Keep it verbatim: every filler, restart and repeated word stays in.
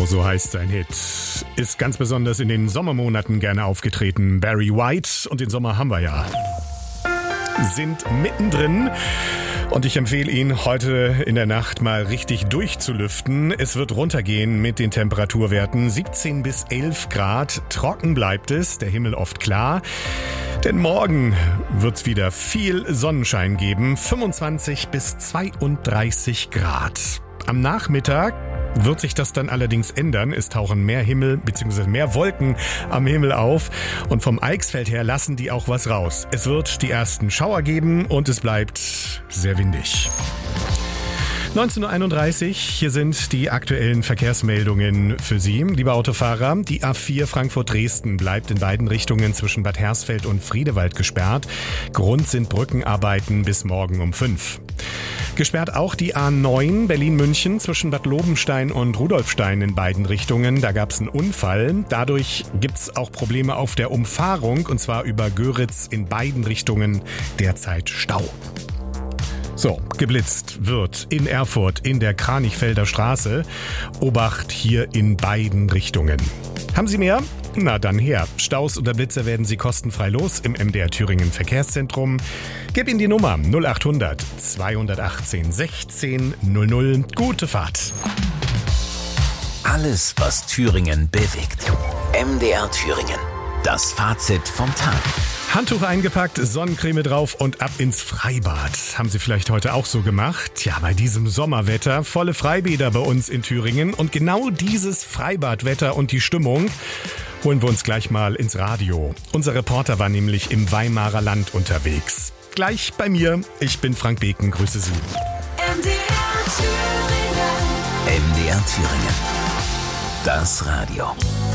Genau, so heißt sein Hit. Ist ganz besonders in den Sommermonaten gerne aufgetreten. Barry White, und den Sommer haben wir ja. Sind mittendrin. Und ich empfehle Ihnen, heute in der Nacht mal richtig durchzulüften. Es wird runtergehen mit den Temperaturwerten. siebzehn bis elf Grad. Trocken bleibt es, der Himmel oft klar. Denn morgen wird's wieder viel Sonnenschein geben. fünfundzwanzig bis zweiunddreißig Grad. Am Nachmittag wird sich das dann allerdings ändern. Es tauchen mehr Himmel bzw. mehr Wolken am Himmel auf. Und vom Eichsfeld her lassen die auch was raus. Es wird die ersten Schauer geben und es bleibt sehr windig. neunzehn Uhr einunddreißig, hier sind die aktuellen Verkehrsmeldungen für Sie, liebe Autofahrer. Die A vier Frankfurt-Dresden bleibt in beiden Richtungen zwischen Bad Hersfeld und Friedewald gesperrt. Grund sind Brückenarbeiten bis morgen um fünf. Gesperrt auch die A neun Berlin-München zwischen Bad Lobenstein und Rudolfstein in beiden Richtungen. Da gab es einen Unfall. Dadurch gibt es auch Probleme auf der Umfahrung, und zwar über Göritz in beiden Richtungen derzeit Stau. So, geblitzt wird in Erfurt in der Kranichfelder Straße. Obacht hier in beiden Richtungen. Haben Sie mehr? Na dann her. Staus oder Blitze werden Sie kostenfrei los im M D R Thüringen Verkehrszentrum. Gib Ihnen die Nummer null acht hundert zweihundertachtzehn sechzehn null null. Gute Fahrt. Alles, was Thüringen bewegt. M D R Thüringen. Das Fazit vom Tag. Handtuch eingepackt, Sonnencreme drauf und ab ins Freibad. Haben Sie vielleicht heute auch so gemacht? Ja, bei diesem Sommerwetter, volle Freibäder bei uns in Thüringen. Und genau dieses Freibadwetter und die Stimmung holen wir uns gleich mal ins Radio. Unser Reporter war nämlich im Weimarer Land unterwegs. Gleich bei mir. Ich bin Frank Beken, grüße Sie. M D R Thüringen. M D R Thüringen. Das Radio.